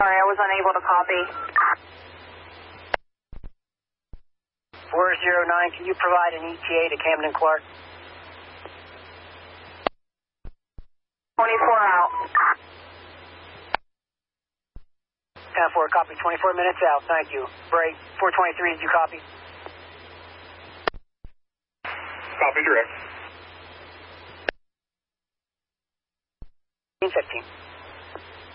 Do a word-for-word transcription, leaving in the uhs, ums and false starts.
Sorry, I was unable to copy. four zero nine, can you provide an E T A to Camden Clark? twenty-four out. ten four, copy, twenty-four minutes out, thank you. Break, four twenty-three, did you copy? Copy direct. fifteen.